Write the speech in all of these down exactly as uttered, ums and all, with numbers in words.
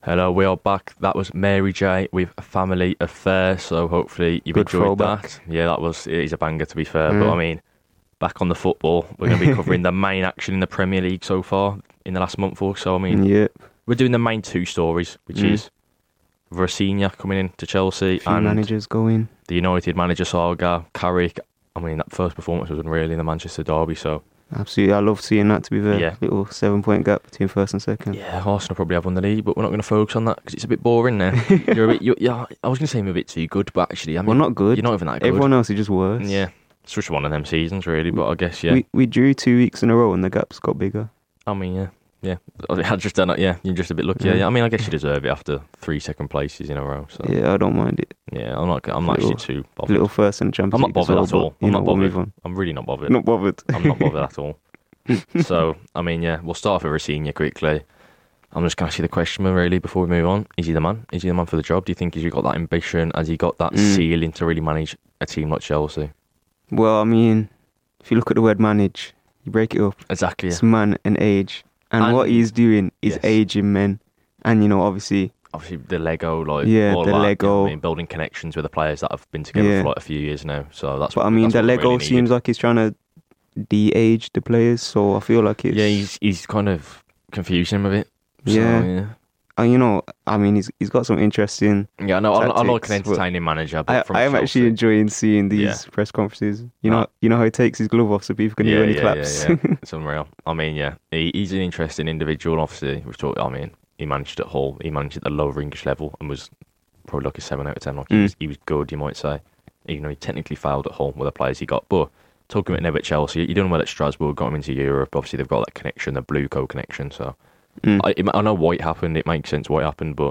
Hello, we are back. That was Mary J with a Family Affair, so hopefully you've Good enjoyed throwback. that. Yeah, that was, it is a banger to be fair, Mm. but I mean, back on the football, we're going to be covering the main action in the Premier League so far in the last month or so. I mean, Yep. we're doing the main two stories, which Mm. is Rafinha coming in to Chelsea Few and managers going. the United manager saga, Carrick. I mean, that first performance was unreal in the Manchester derby, so Absolutely. I love seeing that, to be fair. Yeah. Little seven point gap between first and second. yeah, Arsenal probably have won the league, but we're not going to focus on that because it's a bit boring now. You're a bit, you're, yeah, I was going to say I'm a bit too good, but actually, I mean, Well, not good. you're not even that good. Everyone else is just worse. Yeah, it's just one of them seasons, really. But I guess, yeah. We we drew two weeks in a row and the gap's got bigger. I mean, yeah, yeah. I just don't know. Yeah, you're just a bit lucky. Yeah. Yeah. I mean, I guess you deserve it after three second places in a row. So yeah, Yeah, I don't mind it. I'm not. I'm not Little- actually too bothered. Little first in the I'm Champions not League as bothered well, at all. but, you I'm know, not we'll bothered. move on. I'm really not bothered. Not bothered. I'm not bothered at all. So, I mean, yeah, we'll start with Rafinha quickly. I'm just going to ask you the question, really, before we move on. Is he the man? Is he the man for the job? Do you think he's got that ambition? Has he got that Mm. ceiling to really manage a team like Chelsea? Well, I mean, if you look at the word manage, you break it up. Exactly. It's man and age. And, And- what he's doing is yes. aging men. And, you know, obviously, Obviously, the Lego, like, Yeah, all the that, you know Lego. what I mean, building connections with the players that have been together Yeah. for like a few years now. So that's but what I mean, that's the what we Lego really seems needed. like he's trying to de-age the players. So I feel like it's... Yeah, he's he's kind of confusing him a bit. So, Yeah. yeah. And, you know, I mean, he's he's got some interesting... Yeah, no, I, I like an Tactics, but entertaining manager, but I, from I am Chelsea, actually enjoying seeing these Yeah. press conferences. You know, Ah. you know how he takes his glove off so people can yeah, hear when he yeah, claps. yeah, yeah. It's unreal. I mean, yeah, he, he's an interesting individual. Obviously, we've talked. I mean, he managed at Hull. He managed at the lower English level and was probably like a seven out of ten. Like he, Mm. was, he was good, you might say. Even though he technically failed at Hull with the players he got, but talking about Never at Chelsea, he done well at Strasbourg, got him into Europe. Obviously, they've got that connection, the Blue Co connection. So Mm. I, it- I know why it happened. It makes sense why it happened, but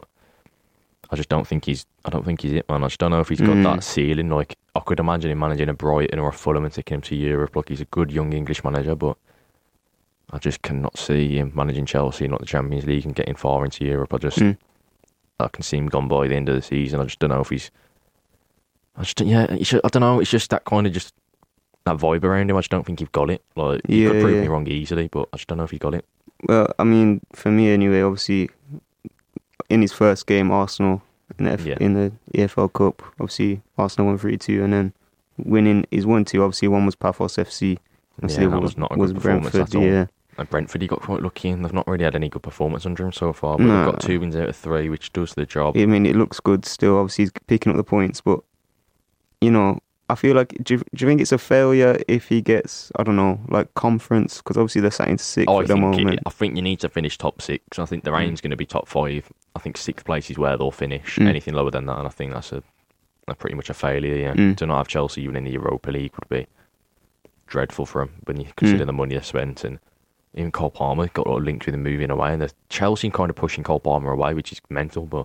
I just don't think he's. I don't think he's it, man. I just don't know if he's got Mm. that ceiling. Like I could imagine him managing a Brighton or a Fulham and taking him to Europe. Like he's a good young English manager, but I just cannot see him managing Chelsea, not the Champions League, and getting far into Europe. I just Mm. I can see him gone by the end of the season. I just don't know if he's. I just yeah. It's just, I don't know. It's just that kind of just that vibe around him. I just don't think he's got it. Like he Yeah, could prove yeah. me wrong easily, but I just don't know if he's got it. Well, I mean, for me anyway, obviously, in his first game, Arsenal in the, F- Yeah. in the E F L Cup, obviously, Arsenal won three two, and then winning is one two. Obviously, one was Paphos F C. Obviously, Yeah, that was, was not a was good performance Brentford, at all. yeah. And Brentford, he got quite lucky, and they've not really had any good performance under him so far. But No. they've got two wins out of three, which does the job. I mean, it looks good still. Obviously, he's picking up the points, but, you know, I feel like, do you, do you think it's a failure if he gets, I don't know, like conference? Because obviously they're sat in sixth Oh, I at the think moment. it, I think you need to finish top six. I think their aim's going to be top five. I think sixth place is where they'll finish. Mm. Anything lower than that, and I think that's a, a pretty much a failure. Yeah, Mm. to not have Chelsea even in the Europa League would be dreadful for them when you consider Mm. the money they spent. And even Cole Palmer got a lot of links with him moving away, and the Chelsea kind of pushing Cole Palmer away, which is mental. But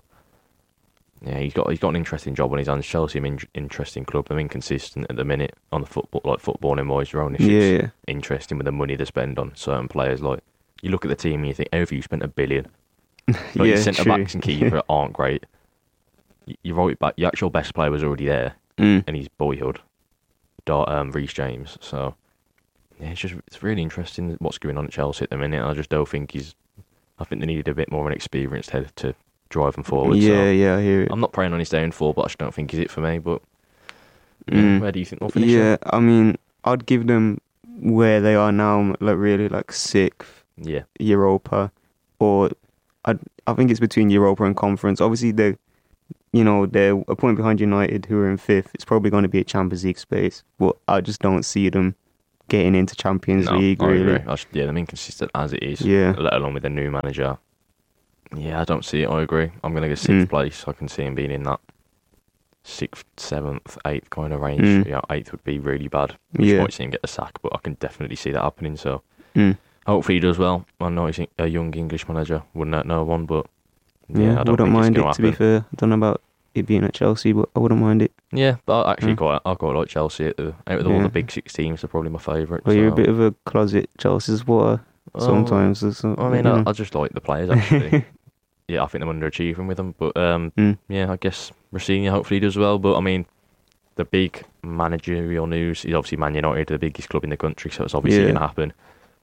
yeah, he's got he's got an interesting job on his hands. Chelsea, an in, interesting club. They're inconsistent at the minute on the football, like footballing wise. Their ownership's Yeah, yeah. interesting with the money they spend on certain players. Like you look at the team and you think, how have you spent a billion? Like Yeah, your centre true. backs and keeper aren't great. You, you wrote it back. Your actual best player was already there, Mm. and he's boyhood, Dar- um, Reece James. So yeah, it's just it's really interesting what's going on at Chelsea at the minute. I just don't think he's. I think they needed a bit more of an experienced head to drive them forward. Yeah, so yeah, I hear it. I'm not praying on his downfall, but I just don't think he's it for me. But yeah, Mm. where do you think they'll finish? Yeah, I mean, I'd give them where they are now, like really like sixth, yeah, Europa, or I I think it's between Europa and Conference. Obviously, they, you know, they're a point behind United, who are in fifth. It's probably going to be a Champions League space, but I just don't see them getting into Champions no, League I really. agree. I just, yeah, they're inconsistent as it is. Yeah. Let alone with a new manager. Yeah, I don't see it. I agree. I'm going to go sixth Mm. place. I can see him being in that sixth, seventh, eighth kind of range. Mm. Yeah, eighth would be really bad. Which Yeah. might see him get the sack, but I can definitely see that happening. So Mm. hopefully he does well. I know he's a young English manager. Wouldn't know one, but yeah, Yeah, I don't wouldn't think mind it's it. going To be happen. fair, I don't know about it being at Chelsea, but I wouldn't mind it. Yeah, but I actually Mm. quite, I quite like Chelsea. Out of, out of all Yeah. the big six teams, they're probably my favourite. Well, you're a so- bit of a closet Chelsea supporter Oh, sometimes. so- I mean, you I, know. I just like the players actually. Yeah, I think I'm underachieving with them, but um, Mm. yeah, I guess Rafinha hopefully does well. But I mean, the big managerial news is obviously Man United, the biggest club in the country, so it's obviously Yeah. going to happen.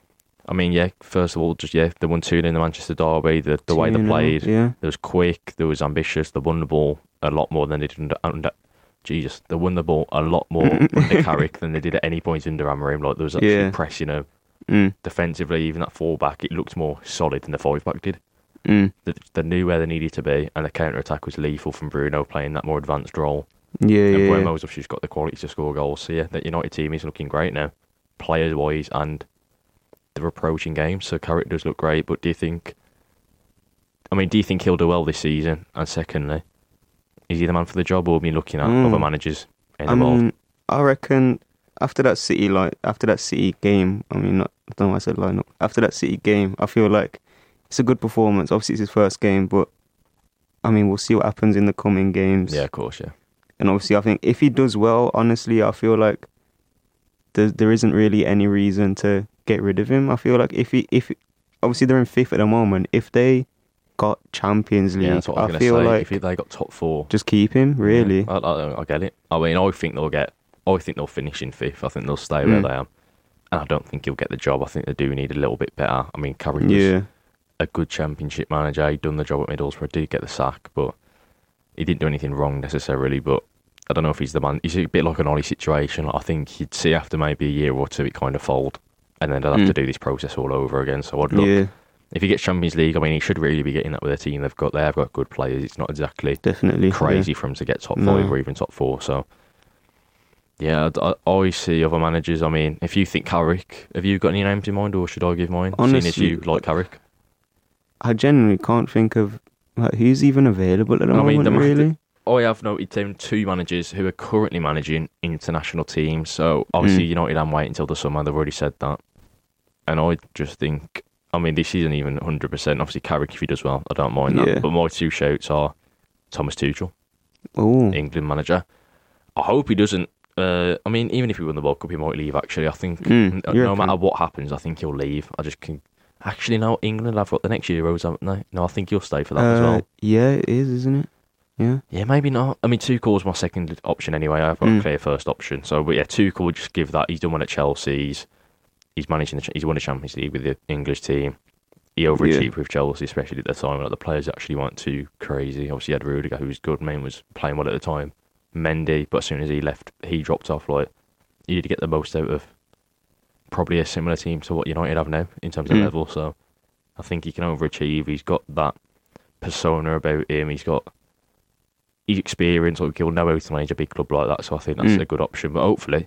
I mean, yeah, first of all, just, yeah, they won two in the Manchester Derby, the, the way they two nil, played, yeah. they was quick, they was ambitious, they won the ball a lot more than they did under, under Jesus, they won the ball a lot more under Carrick than they did at any point under Amorim. Like, there was actually Yeah. pressing them Mm, defensively, even that full back, it looked more solid than the five back did. mm. They, they knew where they needed to be, and the counter attack was lethal from Bruno playing that more advanced role. Yeah, And yeah, yeah. Buemo's obviously got the quality to score goals. So yeah, that United team is looking great now, players wise, and they're approaching games. So Carrick does look great. But do you think? I mean, do you think he'll do well this season? And secondly, is he the man for the job, or are we looking at Mm. other managers in I the world? mean, I reckon after that City like after that City game, I mean, not, I don't know why I said lineup. After that City game, I feel like it's a good performance. Obviously, it's his first game, but I mean, we'll see what happens in the coming games. Yeah, of course, yeah. And obviously, I think if he does well, honestly, I feel like there there isn't really any reason to get rid of him. I feel like if he if obviously they're in fifth at the moment, if they got Champions League, Yeah, that's what I was I going to feel say. like If he- they got top four, just keep him. Really, I, I, I get it. I mean, I think they'll get. I think they'll finish in fifth. I think they'll stay where Mm. they are, and I don't think he'll get the job. I think they do need a little bit better. I mean, Carrick was yeah, a good Championship manager. He'd done the job at Middlesbrough, did get the sack, but he didn't do anything wrong necessarily. But I don't know if he's the man. He's a bit like an Ollie situation. Like, I think you'd see after maybe a year or two it kind of fold, and then they'll have Mm. to do this process all over again. So I'd look. yeah, If he gets Champions League, I mean, he should really be getting that with the team they've got. They have got good players. It's not exactly definitely crazy for him to get top No. five or even top four. So, yeah, I, I always see other managers. I mean, if you think Carrick, have you got any names in mind, or should I give mine? Seeing as Honestly, you like Carrick. I genuinely can't think of like, who's even available at the I mean, moment. the- really, I have noted down two managers who are currently managing international teams. So, obviously, Mm. United and wait until the summer. They've already said that. And I just think, I mean, this isn't even one hundred percent. Obviously, Carrick, if he does well, I don't mind that. Yeah. But my two shouts are Thomas Tuchel, oh, England manager. I hope he doesn't. Uh, I mean, even if he won the World Cup, he might leave. Actually, I think Mm, n- you no reckon? matter what happens, I think he'll leave. I just can. Actually, no. England have got the next Euros, haven't they? No, I think he'll stay for that as uh, well. yeah, it is, isn't it? Yeah, Yeah, maybe not. I mean, Tuchel's my second option anyway. I've got Mm. a clear first option. So, but yeah, Tuchel would just give that. He's done one at Chelsea. He's, he's managing. The, he's won the Champions League with the English team. He overachieved with Chelsea, especially at the time. Like, the players actually weren't too crazy. Obviously, you had Rudiger, who was good. Main was playing well at the time. Mendy, but as soon as he left, he dropped off. Like, you need to get the most out of probably a similar team to what United have now in terms of Mm. level. So, I think he can overachieve. He's got that persona about him. He's got his experience. Like, he'll know how to manage a big club like that. So I think that's Mm. a good option. But hopefully,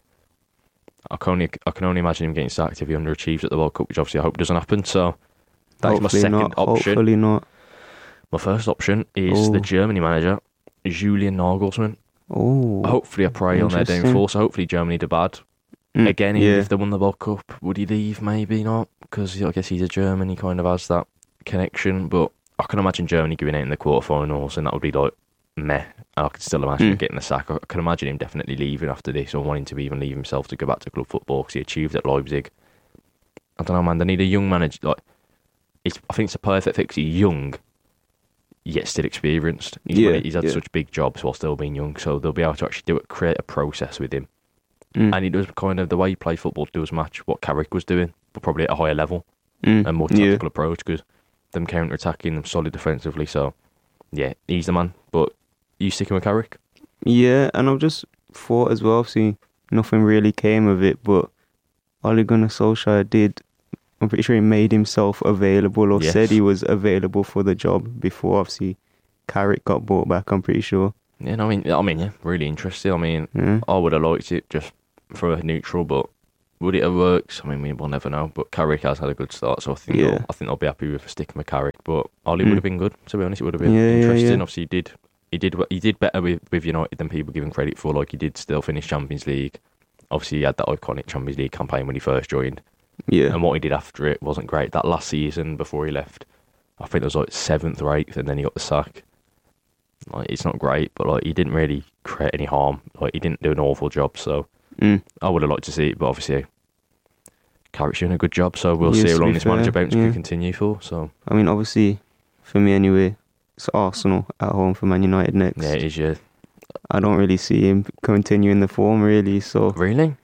I can only I can only imagine him getting sacked if he underachieves at the World Cup, which obviously I hope doesn't happen. So that's my hopefully second not. option. Hopefully not. My first option is Oh. the Germany manager, Julian Nagelsmann. Oh, Hopefully, I pray on their Interesting. downfall. So hopefully, Germany do bad. Mm, Again, even yeah, if they won the World Cup, would he leave? Maybe not, because I guess he's a German. He kind of has that connection. But I can imagine Germany giving it in the quarterfinals, and that would be like meh. And I could still imagine him Mm. getting the sack. I can imagine him definitely leaving after this, or wanting to even leave himself to go back to club football because he achieved at Leipzig. I don't know, man. They need a young manager. Like, it's, I think it's a perfect fix. He's young, yet still experienced. He's, Yeah, he's had yeah. such big jobs while still being young, so they'll be able to actually do it, create a process with him. Mm, And he does kind of, the way he plays football does match what Carrick was doing, but probably at a higher level mm, and more yeah. tactical approach, because them counter-attacking, them solid defensively. So, yeah, he's the man. But you sticking with Carrick? Yeah, and I've just thought as well, see, nothing really came of it, but Ole Gunnar Solskjaer did, I'm pretty sure he made himself available or Yes. said he was available for the job before, obviously, Carrick got brought back, I'm pretty sure. Yeah, no, I mean, I mean, yeah, really interesting. I mean, Yeah, I would have liked it just for a neutral, but would it have worked? I mean, we will never know. But Carrick has had a good start, so I think Yeah. they'll, I think they'll be happy with sticking with Carrick. But Ollie Mm. would have been good. To be honest, it would have been Yeah, yeah, interesting. yeah. Obviously, he did, he did, he did better with, with United than people give him credit for. Like, he did still finish Champions League. Obviously, he had that iconic Champions League campaign when he first joined, yeah. and what he did after it wasn't great. That last season before he left, I think it was like seventh or eighth, and then he got the sack. Like, it's not great, but like, he didn't really create any harm. Like, he didn't do an awful job. So Mm. I would have liked to see it, but obviously Carrick's doing a good job, so we'll Yes, see how to long be this manager fair, bounce yeah. can continue for. So I mean, obviously, for me anyway, it's Arsenal at home for Man United next. yeah, it is. Yeah, I don't really see him continuing the form, really, so really.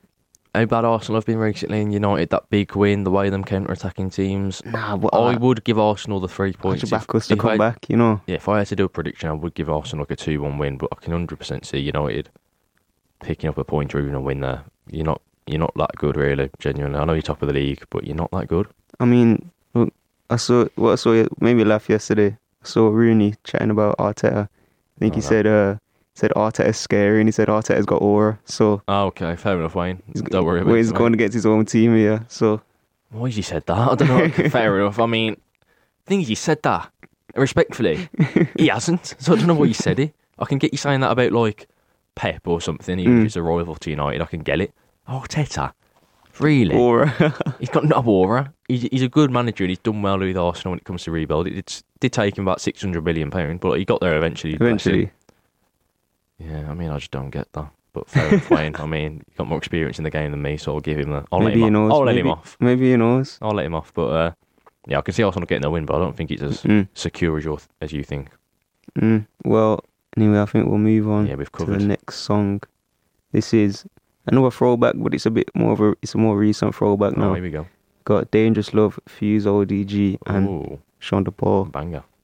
how bad Arsenal have been recently in United, that big win, the way them counter-attacking teams. Nah, but I uh, would give Arsenal the three points. I'd back If- us to if come I- back, you know. Yeah, if I had to do a prediction, I would give Arsenal like a two one win, but I can one hundred percent see United picking up a point or even a win there. You're not you're not that good, really, genuinely. I know you're top of the league, but you're not that good. I mean, look, I saw what I saw made me laugh yesterday. I saw Rooney chatting about Arteta. I think Oh, he no. said uh said Arteta's scary, and he said Arteta's got aura. So Oh, okay, fair enough, Wayne. he's, Don't worry about well, it. he's mate. going against his own team here. So Why has he said that? I don't know. Fair enough. I mean, the thing is, he said that respectfully. He hasn't, so I don't know why he said it. I can get you saying that about like Pep or something, even Mm. if it's a rival to United. I can get it. Oh, Teta, really? aura. He's got no aura. He's, he's a good manager and he's done well with Arsenal when it comes to rebuild. It it's, did take him about six hundred million pounds, but he got there eventually. bless him. Eventually, Yeah, I mean, I just don't get that. But fair enough, Wayne. I mean, he's got more experience in the game than me, so I'll give him the. I'll maybe let he him knows. off. I'll let maybe, him off. Maybe he knows. I'll let him off. But uh, yeah, I can see Arsenal getting a win, but I don't think it's as Mm. secure as you as you think. Mm. Well, anyway, I think we'll move on Yeah, we've to covered. the next song. This is another throwback, but it's a bit more of a it's a more recent throwback Oh, now. here we go. Got Dangerous Love, Fuse O D G, and Ooh, Sean Paul. banger.